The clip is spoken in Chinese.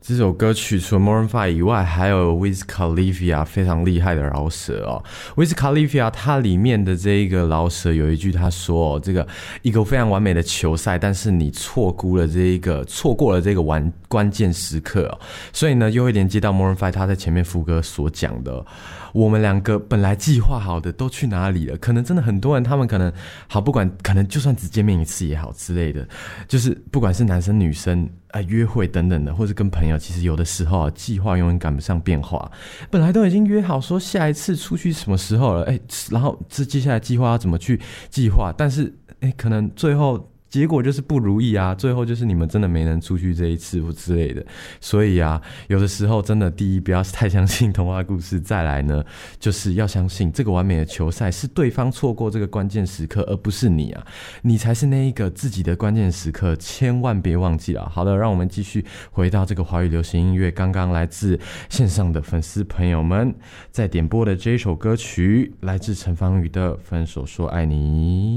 这首歌曲除了 Maroon 5以外，还有 Wiz Khalifa 非常厉害的饶舌哦。Wiz Khalifa 它里面的这一个饶舌有一句他说哦，这个一个非常完美的球赛，但是你错过了这个关键时刻哦。所以呢，又会连接到 Maroon 5他在前面副歌所讲的，我们两个本来计划好的都去哪里了？可能真的很多人他们可能好，不管可能就算只见面一次也好之类的，就是不管是男生女生。约会等等的，或是跟朋友，其实有的时候计划永远赶不上变化。本来都已经约好说下一次出去什么时候了，然后接下来计划要怎么去计划，但是可能最后结果就是不如意啊，最后就是你们真的没能出去这一次或之类的。所以啊，有的时候真的第一不要太相信童话故事，再来呢就是要相信这个完美的球赛是对方错过这个关键时刻，而不是你啊，你才是那一个自己的关键时刻，千万别忘记了。好的，让我们继续回到这个华语流行音乐，刚刚来自线上的粉丝朋友们在点播的这一首歌曲，来自陈芳语的《分手说爱你》。